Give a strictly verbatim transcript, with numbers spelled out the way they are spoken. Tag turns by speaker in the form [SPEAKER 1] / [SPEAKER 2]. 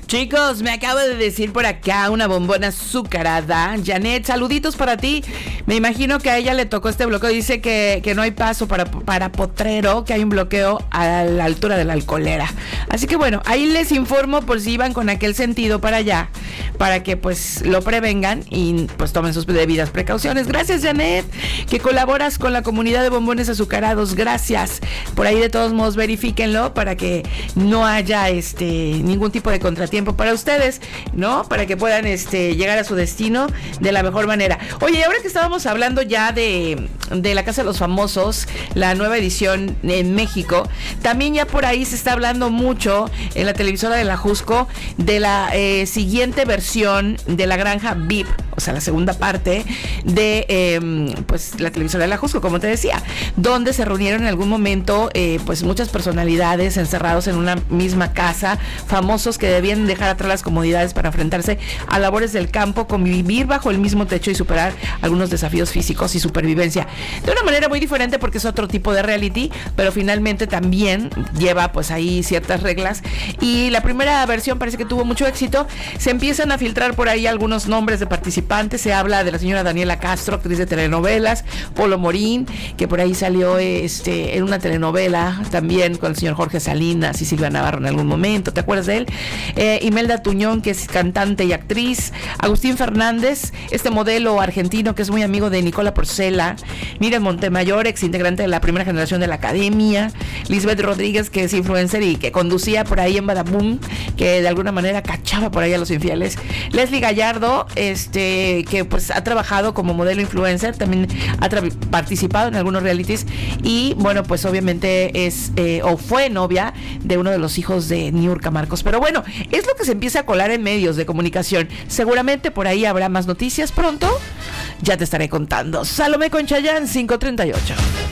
[SPEAKER 1] Chicos, me acaba de decir por acá una bombona azucarada. Janet, saluditos para ti. Me imagino que a ella le tocó este bloqueo. Dice que, que no hay paso para, para Potrero, que hay un bloqueo a la altura de la Alcolera. Así que bueno, ahí les informo por si iban con aquel sentido para allá, para que pues lo prevengan y pues tomen sus debidas precauciones. Gracias, Janet, que colaboras con la comunidad de bombones azucarados. Gracias. Por ahí de todos modos verifíquenlo para que no haya este ningún tipo de contratiempo para ustedes, ¿no? Para que puedan este llegar a su destino de la mejor manera. Oye, ahora que estábamos hablando ya de, de la Casa de los Famosos, la nueva edición en México, también ya por ahí se está hablando mucho en la televisora de la Jusco de la eh, siguiente versión de La Granja V I P, o sea, la segunda parte de eh, pues la televisora de la Jusco, como te decía, donde se reunieron en algún momento eh, pues muchas personalidades encerrados en una misma casa, famosos que debían dejar atrás las comodidades para enfrentarse a labores del campo, convivir bajo el mismo techo y superar algunos desafíos físicos y supervivencia. De una manera muy diferente porque es otro tipo de reality, pero finalmente también lleva pues ahí ciertas reglas. Y la primera versión parece que tuvo mucho éxito. Se empiezan a filtrar por ahí algunos nombres de participantes. Se habla de la señora Daniela Castro, actriz de telenovelas, Polo Morín, que por ahí salió este en una telenovela también con el señor Jorge Salinas y Silvia Navarro en algún momento. ¿Te acuerdas de él? Eh, Imelda Tuñón, que es cantante y actriz. Agustín Fernández, este modelo argentino que es muy amigo de Nicola Porcela. Miriam Montemayor, ex integrante de la primera generación de la Academia. Lisbeth Rodríguez, que es influencer y que conducía por ahí en Badaboom, que de alguna manera cachaba por ahí a los infieles. Leslie Gallardo, este que pues ha trabajado como modelo influencer, también ha tra- participado en algunos realities y bueno, pues obviamente es eh, o fue novia de uno de los hijos de Niurka Marcos. Pero bueno, es lo que se empieza a colar en medios de comunicación. Seguramente por ahí habrá más noticias pronto. Ya te estaré contando. Salomé con Chayanne, cinco treinta y ocho.